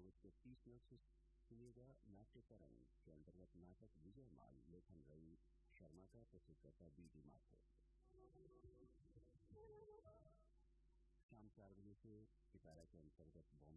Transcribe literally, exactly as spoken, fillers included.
बज के तीस मिनट से सुनिएगा नाट्य तरंग के अंतर्गत नाटक विजय माल लेखन रवि शर्मा का, प्रस्तुत करता बी डी माथुर। शाम चार बजे से सितारा के अंतर्गत